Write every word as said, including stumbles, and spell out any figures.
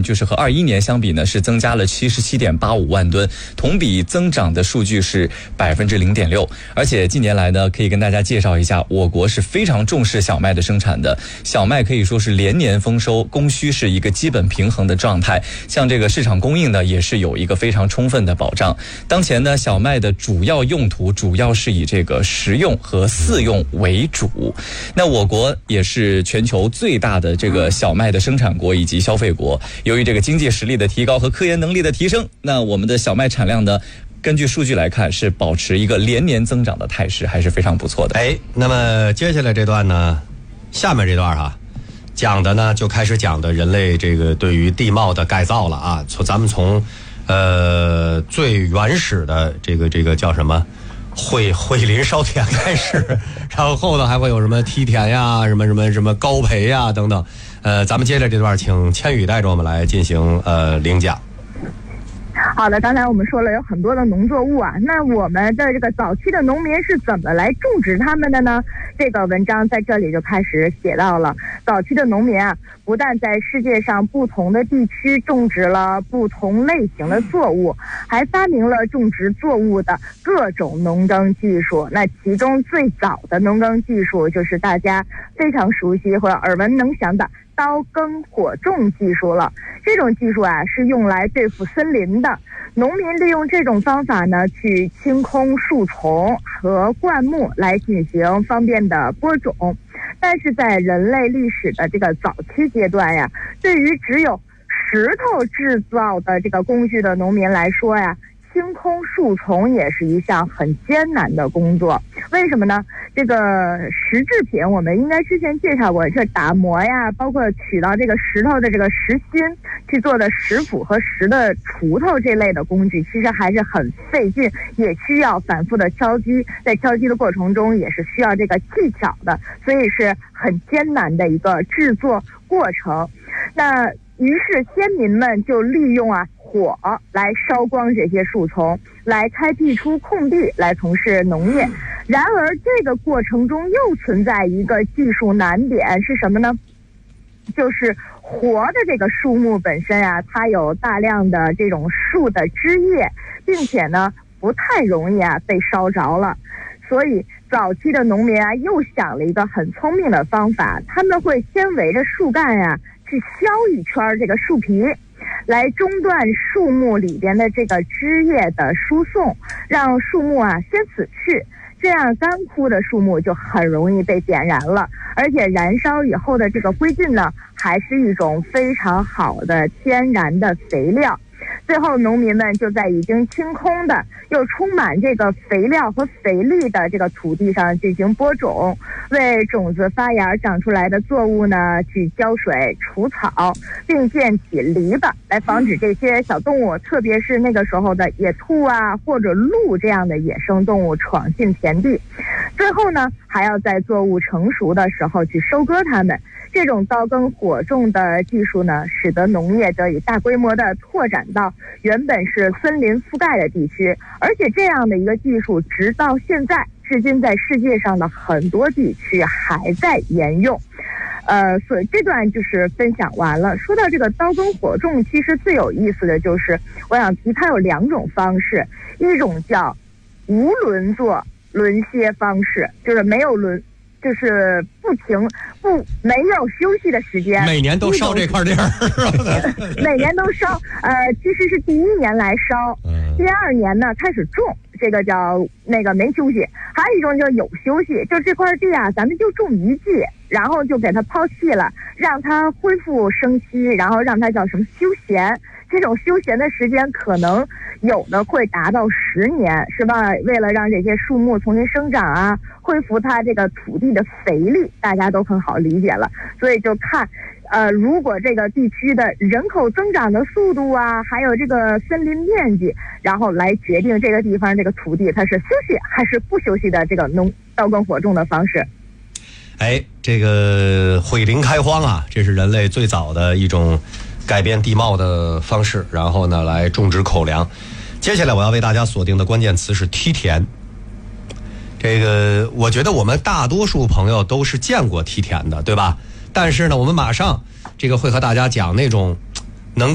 就是和二一年相比呢，是增加了七十七点八五万吨，同比增长的数据是百分之零点六。而且近年来呢，可以跟大家介绍一下，我国是非常重视小麦的生产的，小麦可以说是连年丰收，供需是一个基本平衡的状态。像这个市场供应呢，也是有一个非常充分的保障。当前呢，小麦的主要用途主要是以这个食用和饲用为主。那我国也是全球最大的这个小麦的生产国以及消费国。由于这个经济实力的提高和科研能力的提升，那我们的小麦产量呢，根据数据来看是保持一个连年增长的态势，还是非常不错的。 哎，那么接下来这段呢，下面这段啊，讲的呢就开始讲的人类这个对于地貌的改造了啊。从咱们从呃最原始的这个这个叫什么毁毁林烧田开始，然后后头还会有什么梯田呀，什么什么什么高培呀等等。呃，咱们接着这段，请千羽带着我们来进行呃领讲。 好的，刚才我们说了有很多的农作物啊，那我们的这个早期的农民是怎么来种植它们的呢？这个文章在这里就开始写到了，早期的农民啊，不但在世界上不同的地区种植了不同类型的作物，还发明了种植作物的各种农耕技术。那其中最早的农耕技术就是大家非常熟悉或者耳闻能详的刀耕火种技术了。这种技术啊，是用来对付森林的。农民利用这种方法呢，去清空树丛和灌木来进行方便的播种。但是在人类历史的这个早期阶段呀，对于只有石头制造的这个工具的农民来说呀，清空树丛也是一项很艰难的工作。为什么呢？这个石制品我们应该之前介绍过，这打磨呀，包括取到这个石头的这个石心去做的石斧和石的锄头这类的工具，其实还是很费劲，也需要反复的敲击，在敲击的过程中也是需要这个技巧的，所以是很艰难的一个制作过程。那于是先民们就利用啊火来烧光这些树丛，来开辟出空地来从事农业。然而这个过程中又存在一个技术难点，是什么呢？就是活的这个树木本身啊，它有大量的这种树的枝叶，并且呢不太容易啊被烧着了。所以早期的农民啊又想了一个很聪明的方法，他们会先围着树干啊去削一圈这个树皮，来中断树木里边的这个枝叶的输送，让树木啊先死去。这样干枯的树木就很容易被点燃了，而且燃烧以后的这个灰烬呢，还是一种非常好的天然的肥料。最后农民们就在已经清空的又充满这个肥料和肥力的这个土地上进行播种，为种子发芽长出来的作物呢去浇水除草，并建起篱笆来防止这些小动物，特别是那个时候的野兔啊或者鹿这样的野生动物闯进田地。最后呢还要在作物成熟的时候去收割它们。这种刀耕火种的技术呢，使得农业得以大规模的拓展到原本是森林覆盖的地区，而且这样的一个技术直到现在至今在世界上的很多地区还在沿用。呃，所以这段就是分享完了。说到这个刀耕火种，其实最有意思的就是我想提它有两种方式，一种叫无轮作轮歇方式，就是没有轮就是不停不没有休息的时间， 每年都烧这块地儿每年都烧。呃其实是第一年来烧，第二年呢开始种，这个叫那个没休息。还有一种叫有休息，就这块地啊咱们就种一季，然后就给它抛弃了，让它恢复生息，然后让它叫什么休闲。这种休闲的时间可能有的会达到十年，是吧？为了让这些树木重新生长啊，恢复它这个土地的肥力，大家都很好理解了。所以就看呃，如果这个地区的人口增长的速度啊，还有这个森林面积，然后来决定这个地方这个土地它是休息还是不休息的这个农刀耕火种的方式。 哎，这个毁林开荒啊，这是人类最早的一种改变地貌的方式，然后呢来种植口粮。接下来我要为大家锁定的关键词是梯田。这个我觉得我们大多数朋友都是见过梯田的，对吧？但是呢我们马上这个会和大家讲那种